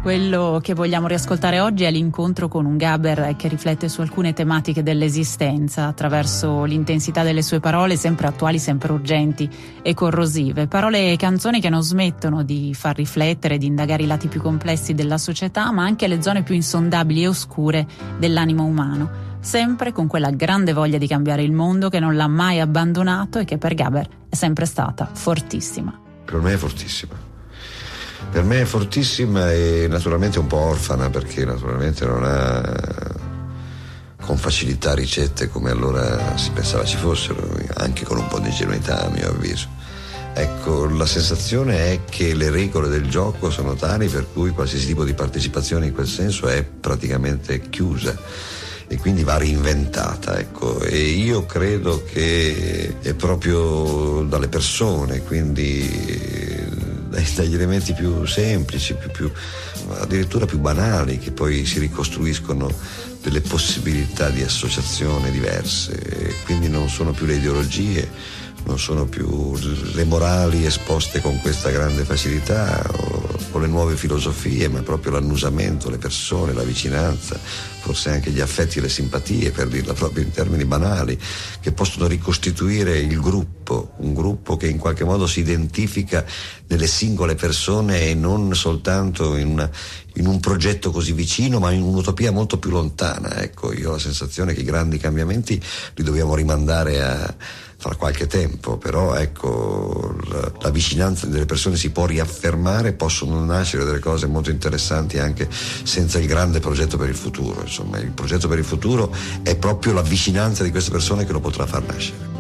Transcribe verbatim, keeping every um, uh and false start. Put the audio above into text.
Quello che vogliamo riascoltare oggi è l'incontro con un Gaber che riflette su alcune tematiche dell'esistenza attraverso l'intensità delle sue parole, sempre attuali, sempre urgenti e corrosive. Parole e canzoni che non smettono di far riflettere, di indagare i lati più complessi della società, ma anche le zone più insondabili e oscure dell'animo umano. Sempre con quella grande voglia di cambiare il mondo che non l'ha mai abbandonato e che per Gaber è sempre stata fortissima. Per me è fortissima. Per me è fortissima e naturalmente un po' orfana, perché naturalmente non ha con facilità ricette come allora si pensava ci fossero, anche con un po' di ingenuità a mio avviso. Ecco, la sensazione è che le regole del gioco sono tali per cui qualsiasi tipo di partecipazione in quel senso è praticamente chiusa e quindi va reinventata, ecco. E io credo che è proprio dalle persone, quindi dagli elementi più semplici, più, più, addirittura più banali, che poi si ricostruiscono delle possibilità di associazione diverse, e quindi non sono più le ideologie, non sono più le morali esposte con questa grande facilità o, o le nuove filosofie, ma proprio l'annusamento, le persone, la vicinanza, forse anche gli affetti e le simpatie, per dirla proprio in termini banali, che possono ricostituire il gruppo, un gruppo che in qualche modo si identifica nelle singole persone e non soltanto in, una, in un progetto così vicino, ma in un'utopia molto più lontana. Ecco, io ho la sensazione che i grandi cambiamenti li dobbiamo rimandare a fra qualche tempo, però ecco, la, la vicinanza delle persone si può riaffermare, possono nascere delle cose molto interessanti anche senza il grande progetto per il futuro. Insomma, il progetto per il futuro è proprio la vicinanza di queste persone che lo potrà far nascere.